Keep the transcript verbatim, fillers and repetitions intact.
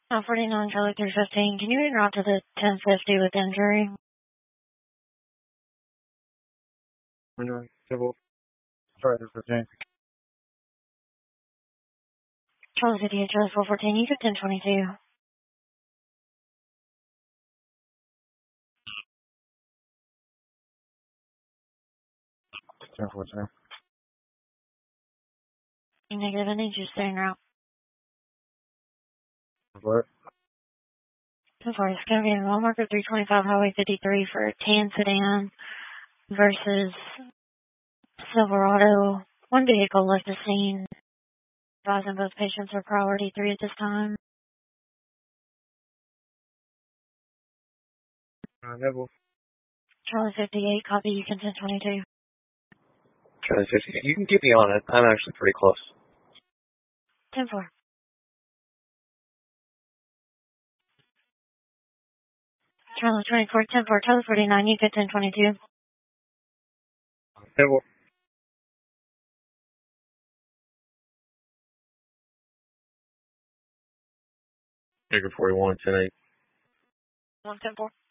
Uh, forty-nine Charlie three fifteen. Can you reroute to the ten fifty with injury? forty-nine, Charlie three fifteen. Charlie fifty-eight, Charlie four fourteen. You get ten twenty-two. ten fourteen. Negative, I need you to stay en route. What? So far, it's going to be in mile marker three twenty-five, Highway fifty-three for a tan sedan versus Silverado. One vehicle left the scene. Advising both patients are priority three at this time. Uh, Neville. Charlie fifty-eight, copy, you can ten twenty-two. Charlie fifty-eight. You can get me on it. I'm actually pretty close. ten four. Charlie twenty-four, ten four, Charlie forty-nine, you get ten twenty-two. Neville. Figure forty-one, ten eight. one ten four.